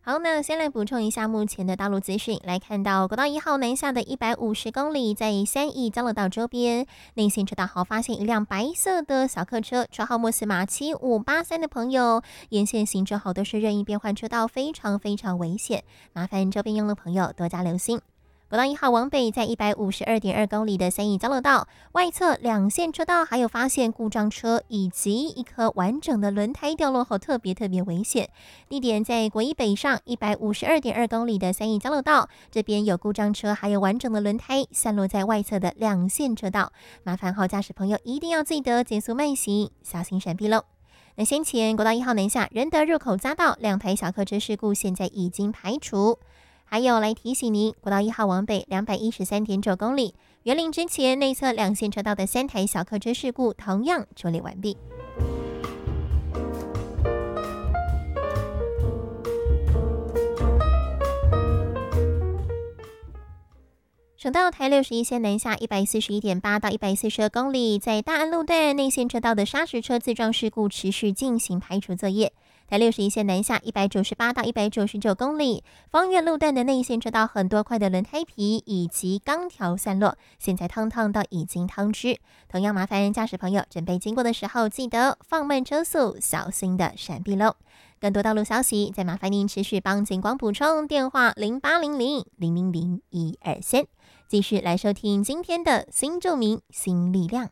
好，那先来补充一下目前的道路资讯。来看到国道1号南下的150公里，在3义交流道周边内线车道好发现一辆白色的小客车，车号末四码7583的朋友，沿线行车好多是任意变换车道，非常非常危险，麻烦周边用路朋友多加留心。国道1号往北，在152.2公里的3义交流道外侧2线车道，还有发现故障车以及一颗完整的轮胎掉落后，特别危险。地点在国一北上152.2公里的3义交流道，这边有故障车，还有完整的轮胎散落在外侧的2线车道，麻烦好驾驶朋友一定要记得减速慢行，小心闪避喽。那先前国道1号南下仁德入口匝道2台小客车事故，现在已经排除。还有来提醒您，国道1号往北213.9公里，园林之前内侧2线车道的3台小客车事故同样处理完毕。省道台61线南下141.8到142公里，在大安路段内线车道的砂石车自撞事故持续进行排除作业。台61线南下198到199公里，芳苑路段的内线车道很多块的轮胎皮以及钢条散落，现在烫到已经汤汁。同样麻烦驾驶朋友准备经过的时候，记得放慢车速，小心的闪避喽。更多道路消息，再麻烦您持续帮警广补充，电话0800-000-123。继续来收听今天的新著名新力量。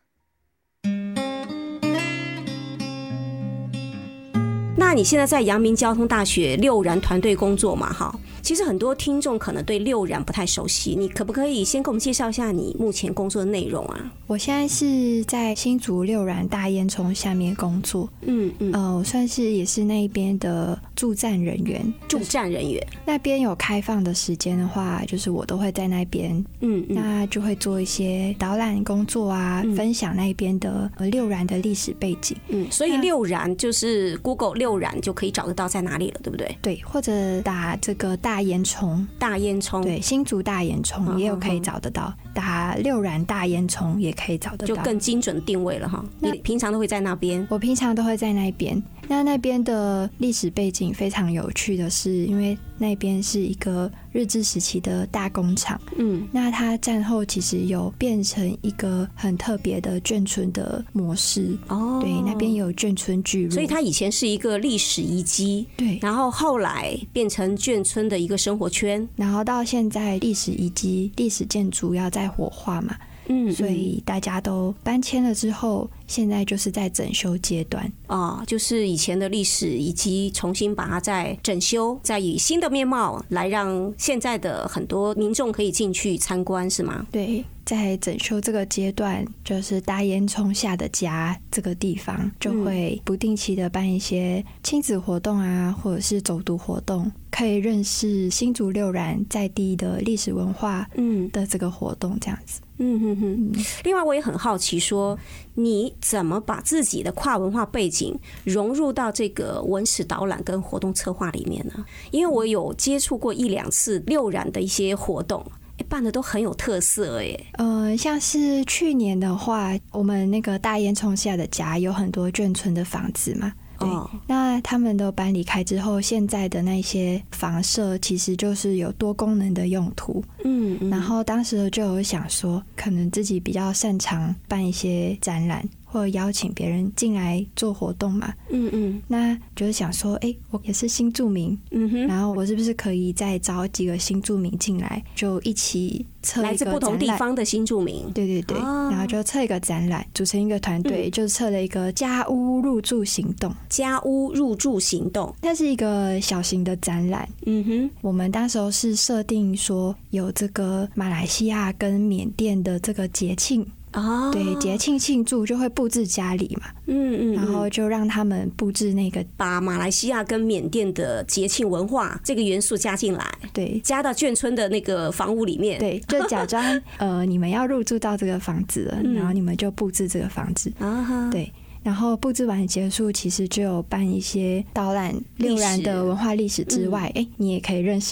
那你现在在阳明交通大学六燃团队工作嘛？哈，其实很多听众可能对六燃不太熟悉，你可不可以先给我们介绍一下你目前工作的内容啊？ 我现在是在新竹六燃大烟囱下面工作，我算是也是那边的驻站人员。那边有开放的时间的话，就是我都会在那边，那就会做一些导览工作啊，分享那边的六燃的历史背景。 所以六燃就是 Google 六燃就可以找得到在哪里了，对不对？ 对，或者打这个大烟囱，对，新竹大烟囱也有可以找得到，打六燃大烟囱也可以找得到， 就更精准定位了哈。你平常都会在那边？ 我平常都会在那边。那边的历史背景非常有趣的是，因为那边是一个日治时期的大工厂，那它战后其实有变成一个很特别的眷村的模式，对，那边有眷村聚落， 所以它以前是一个历史遗迹， 对， 然后后来变成眷村的一个生活圈， 然后到现在历史遗迹、历史建筑要再活化嘛，所以大家都搬迁了之后，现在就是在整修阶段就是以前的历史以及重新把它再整修，再以新的面貌来让现在的很多民众可以进去参观，是吗？ 对，在整修这个阶段，就是大烟囱下的家这个地方就会不定期的办一些亲子活动啊，或者是走读活动，可以认识新竹六燃在地的历史文化的这个活动这样子。 另外我也很好奇说，你怎么把自己的跨文化背景融入到这个文史导览跟活动策划里面呢？因为我有接触过1-2次六燃的一些活动，办的都很有特色耶。 像是去年的话，我们那个大烟囱下的家有很多眷村的房子嘛，对，那他们都搬离开之后，现在的那些房舍其实就是有多功能的用途。然后当时就有想说，可能自己比较擅长办一些展览，或者邀请别人进来做活动嘛。那就是想说，我也是新住民，然后我是不是可以再找几个新住民进来，就一起策一个展览， 来自不同地方的新住民。 对，然后就策一个展览，组成一个团队，就策了一个家屋入住行动。它是一个小型的展览。我们当时候是设定说有这个马来西亚跟缅甸的这个节庆。对，节庆庆祝就会布置家里嘛，然后就让他们布置那个， 把马来西亚跟缅甸的节庆文化这个元素加进来， 对， 加到眷村的那个房屋里面， 对，就假装你们要入住到这个房子了，然后你们就布置这个房子，对。然后布置完结束，其实就有办一些导览六燃的文化历史之外，你也可以认识